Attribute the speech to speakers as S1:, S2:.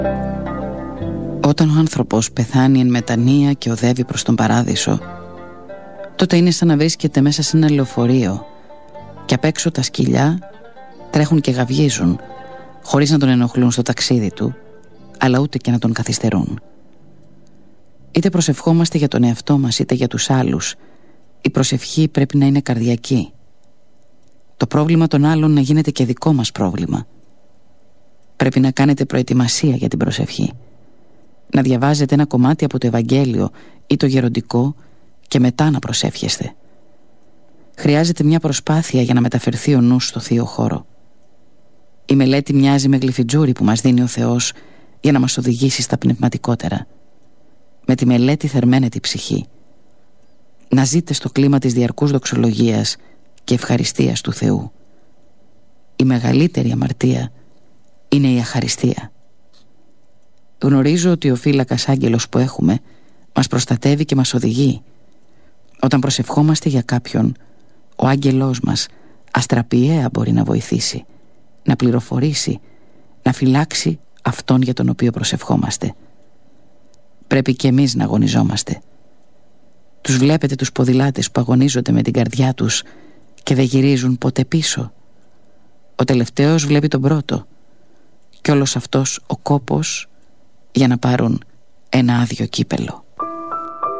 S1: Όταν ο άνθρωπος πεθάνει εν μετανία και οδεύει προς τον παράδεισο, τότε είναι σαν να βρίσκεται μέσα σε ένα λεωφορείο και απ' έξω τα σκυλιά τρέχουν και γαυγίζουν, χωρίς να τον ενοχλούν στο ταξίδι του, αλλά ούτε και να τον καθυστερούν. Είτε προσευχόμαστε για τον εαυτό μας είτε για τους άλλους, η προσευχή πρέπει να είναι καρδιακή. Το πρόβλημα των άλλων να γίνεται και δικό μας πρόβλημα. Πρέπει να κάνετε προετοιμασία για την προσευχή. Να διαβάζετε ένα κομμάτι από το Ευαγγέλιο ή το γεροντικό και μετά να προσεύχεστε. Χρειάζεται μια προσπάθεια για να μεταφερθεί ο νους στο θείο χώρο. Η μελέτη μοιάζει με γλυφιτζούρι που μας δίνει ο Θεός για να μας οδηγήσει στα πνευματικότερα. Με τη μελέτη θερμαίνεται η ψυχή. Να ζείτε στο κλίμα της διαρκούς δοξολογίας και ευχαριστίας του Θεού. Η μεγαλύτερη αμαρτία είναι η αχαριστία. Γνωρίζω ότι ο φύλακας άγγελος που έχουμε μας προστατεύει και μας οδηγεί. Όταν προσευχόμαστε για κάποιον, ο άγγελός μας αστραπιαία μπορεί να βοηθήσει, να πληροφορήσει, να φυλάξει αυτόν για τον οποίο προσευχόμαστε. Πρέπει και εμείς να αγωνιζόμαστε. Τους βλέπετε τους ποδηλάτες που αγωνίζονται με την καρδιά τους και δεν γυρίζουν ποτέ πίσω. Ο τελευταίος βλέπει τον πρώτο και όλος αυτός ο κόπος για να πάρουν ένα άδειο κύπελο.